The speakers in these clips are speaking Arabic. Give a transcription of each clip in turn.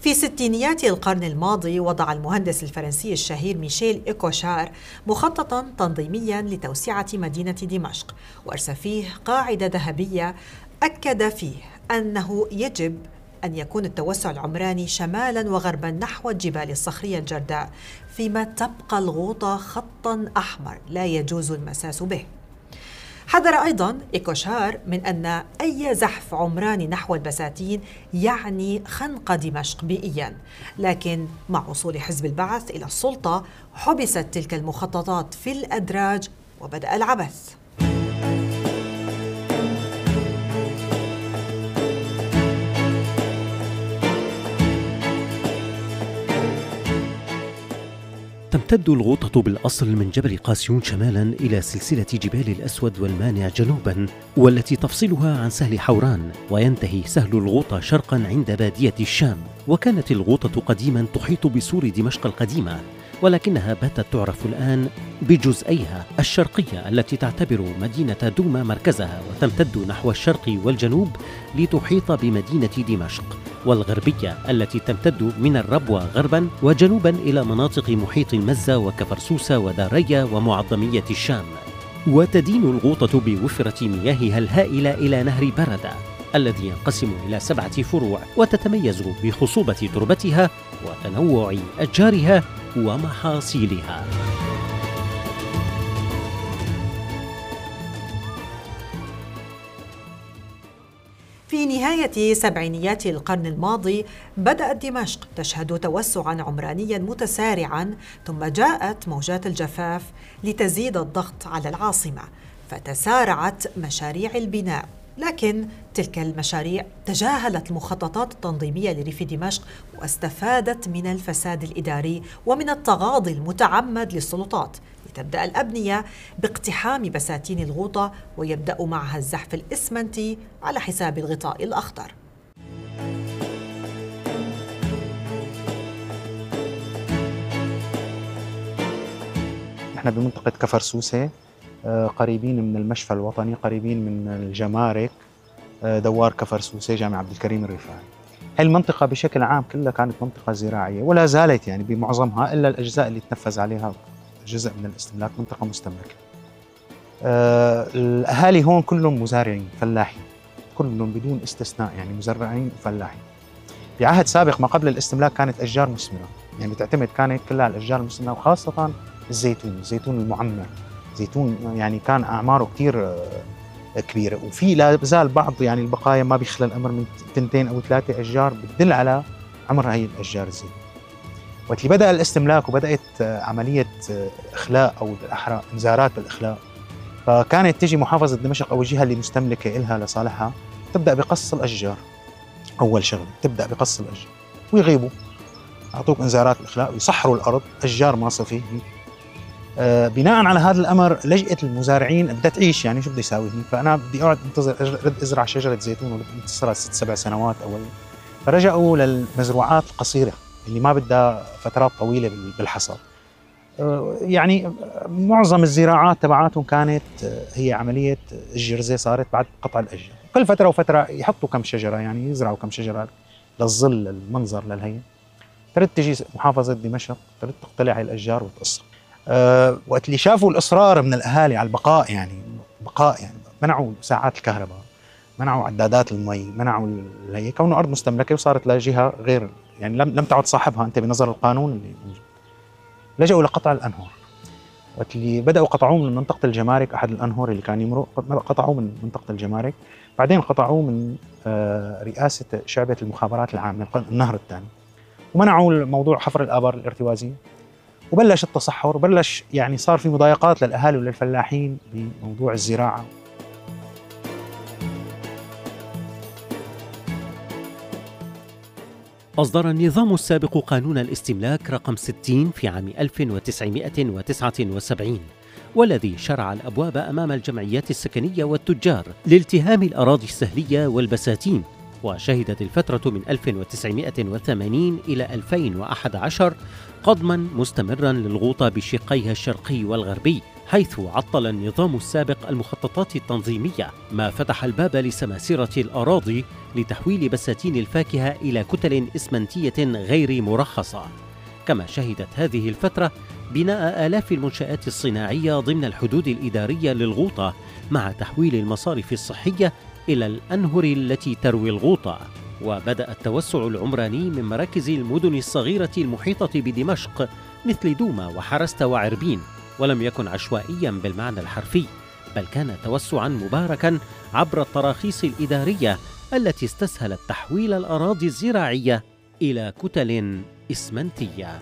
في ستينيات القرن الماضي وضع المهندس الفرنسي الشهير ميشيل إيكوشار مخططاً تنظيمياً لتوسعة مدينة دمشق، وأرسى فيه قاعدة ذهبية أكد فيه أنه يجب أن يكون التوسع العمراني شمالاً وغرباً نحو الجبال الصخرية الجرداء، فيما تبقى الغوطة خطاً أحمر لا يجوز المساس به. حذر أيضاً إيكوشار من أن أي زحف عمراني نحو البساتين يعني خنق دمشق بيئياً، لكن مع وصول حزب البعث إلى السلطة حبست تلك المخططات في الأدراج وبدأ العبث. تمتد الغوطة بالأصل من جبل قاسيون شمالا إلى سلسلة جبال الأسود والمانع جنوبا، والتي تفصلها عن سهل حوران، وينتهي سهل الغوطة شرقا عند بادية الشام. وكانت الغوطة قديما تحيط بسور دمشق القديمة، ولكنها باتت تعرف الآن بجزئيها: الشرقية التي تعتبر مدينة دوما مركزها وتمتد نحو الشرق والجنوب لتحيط بمدينة دمشق، والغربية التي تمتد من الربوة غربا وجنوبا إلى مناطق محيط المزة وكفرسوس ودارية ومعظمية الشام. وتدين الغوطة بوفرة مياهها الهائلة إلى نهر بردة الذي ينقسم إلى 7 فروع، وتتميز بخصوبة تربتها وتنوع أشجارها ومحاصيلها. في نهاية سبعينيات القرن الماضي بدأت دمشق تشهد توسعاً عمرانياً متسارعاً، ثم جاءت موجات الجفاف لتزيد الضغط على العاصمة، فتسارعت مشاريع البناء. لكن تلك المشاريع تجاهلت المخططات التنظيمية لريف دمشق، واستفادت من الفساد الإداري ومن التغاضي المتعمد للسلطات، لتبدأ الأبنية باقتحام بساتين الغوطة ويبدأ معها الزحف الإسمنتي على حساب الغطاء الأخضر. نحن بمنطقة كفرسوسة، قريبين من المشفى الوطني، قريبين من الجمارك، دوار كفرسوسة، جامع عبد الكريم الرفاعي. هاي المنطقة بشكل عام كلها كانت منطقة زراعية، ولا زالت يعني بمعظمها، إلا الأجزاء اللي تنفذ عليها جزء من الاستملاك منطقة مستملكة. الأهالي هون كلهم مزارعين فلاحين، كلهم بدون استثناء، يعني مزرعين وفلاحين. بعهد سابق ما قبل الاستملاك كانت أشجار مثمرة، يعني بتعتمد كانت كلها على الأشجار المثمرة، وخاصة الزيتون المعمر. زيتون يعني كان أعماره كتير كبيرة، وفي لا زال بعض يعني البقايا ما بيخلى الأمر من 2 أو 3 أشجار بتدل على عمر هاي الأشجار الزيتون. وقت اللي بدأ الاستملاك وبدأت عملية إخلاء أو بالأحرى إنذارات بالإخلاء، فكانت تجي محافظة دمشق أو الجهة اللي مستملكة إلها لصالحها تبدأ بقص الأشجار. أول شغل تبدأ بقص الأشجار ويغيبوا، أعطوك إنذارات الإخلاء ويصحروا الأرض، أشجار ماصفة. بناء على هذا الأمر لجأت المزارعين بدها تعيش، يعني شو بدي يساوي هني؟ فأنا بدي أقعد انتظر أرد أزرع شجرة زيتون وانتصرت 6-7 سنوات أول. فرجعوا للمزروعات القصيرة اللي ما بدها فترات طويلة بالحصاد. يعني معظم الزراعات تبعاتهم كانت هي عملية الجرزة، صارت بعد قطع الأشجار. كل فترة وفترة يحطوا كم شجرة، يعني يزرعوا كم شجرة للظل، للمنظر، للهي. ترد تجي محافظة دمشق ترد تقتلع هاي الأشجار وتقصها. وقت اللي شافوا الإصرار من الأهالي على البقاء، يعني منعوا ساعات الكهرباء، منعوا عدادات المي، منعوا هي كونه أرض مستملكة وصارت لجهة غير، يعني لم تعد صاحبها أنت بنظر القانون اللي موجود. لجأوا لقطع الأنهار. وقت اللي بدأوا قطعوه من منطقة الجمارك، أحد الأنهار اللي كان يمرق قطعوه من منطقة الجمارك، بعدين قطعوه من رئاسة شعبة المخابرات العامة النهر الثاني، ومنعوا موضوع حفر الآبار الارتوازية، وبلش التصحر، وبلش يعني صار في مضايقات للأهالي وللفلاحين بموضوع الزراعة. أصدر النظام السابق قانون الاستملاك رقم 60 في عام 1979، والذي شرع الأبواب أمام الجمعيات السكنية والتجار لالتهام الأراضي السهلية والبساتين. وشهدت الفترة من 1980 إلى 2011 قضما مستمرا للغوطة بشقيها الشرقي والغربي، حيث عطل النظام السابق المخططات التنظيمية، ما فتح الباب لسماسرة الأراضي لتحويل بساتين الفاكهة إلى كتل إسمنتية غير مرخصة. كما شهدت هذه الفترة بناء آلاف المنشآت الصناعية ضمن الحدود الإدارية للغوطة، مع تحويل المصارف الصحية إلى الأنهر التي تروي الغوطة. وبدأ التوسع العمراني من مراكز المدن الصغيرة المحيطة بدمشق مثل دوما وحرست وعربين، ولم يكن عشوائيا بالمعنى الحرفي، بل كان توسعا مباركا عبر التراخيص الإدارية التي استسهلت تحويل الأراضي الزراعية إلى كتل إسمنتية.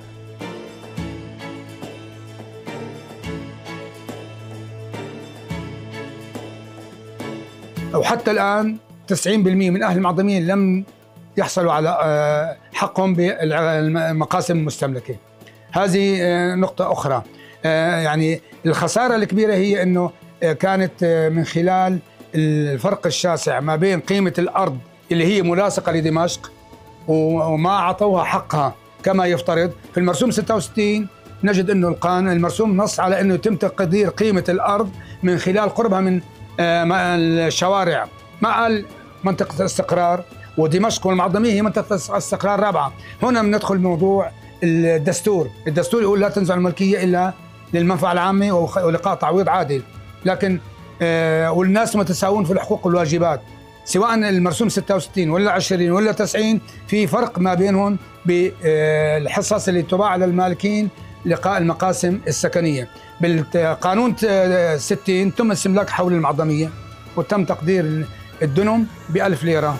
وحتى الآن 90% من أهل المعظمين لم يحصلوا على حقهم بالمقاسم المستملكة. هذه نقطة أخرى. يعني الخسارة الكبيرة هي أنه كانت من خلال الفرق الشاسع ما بين قيمة الأرض اللي هي ملاصقة لدمشق وما أعطوها حقها كما يفترض. في المرسوم 66 نجد أنه المرسوم نص على أنه يتم تقدير قيمة الأرض من خلال قربها من الشوارع مع منطقة الاستقرار، ودمشق والمعظمية هي منطقة استقرار رابعة. هنا بندخل موضوع الدستور يقول لا تنزع الملكية إلا للمنفعة العامة ولقاء تعويض عادل، لكن والناس متساوون في الحقوق والواجبات، سواء المرسوم 66 ولا 20 ولا 90 في فرق ما بينهم بالحصص اللي تباع على المالكين لقاء المقاسم السكنية. بالقانون 60 تم استملاك حول المعظمية وتم تقدير الدنم ب1000 ليرة.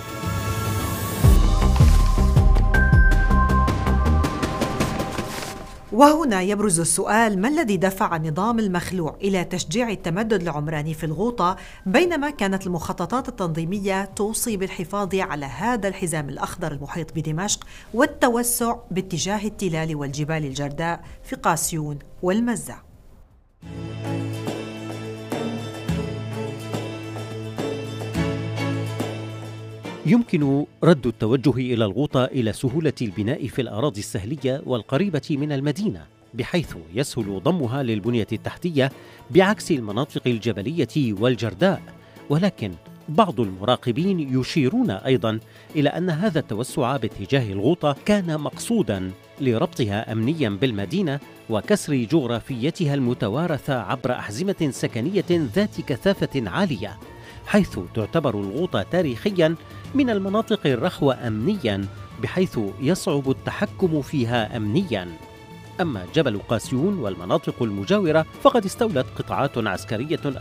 وهنا يبرز السؤال: ما الذي دفع النظام المخلوع إلى تشجيع التمدد العمراني في الغوطة، بينما كانت المخططات التنظيمية توصي بالحفاظ على هذا الحزام الأخضر المحيط بدمشق والتوسع باتجاه التلال والجبال الجرداء في قاسيون والمزة؟ يمكن رد التوجه إلى الغوطة إلى سهولة البناء في الأراضي السهلية والقريبة من المدينة، بحيث يسهل ضمها للبنية التحتية بعكس المناطق الجبلية والجرداء. ولكن بعض المراقبين يشيرون أيضا إلى أن هذا التوسع باتجاه الغوطة كان مقصودا لربطها أمنيا بالمدينة وكسر جغرافيتها المتوارثة عبر أحزمة سكنية ذات كثافة عالية، حيث تعتبر الغوطة تاريخيا من المناطق الرخوة أمنيا، بحيث يصعب التحكم فيها أمنيا. أما جبل قاسيون والمناطق المجاورة فقد استولت قطاعات عسكرية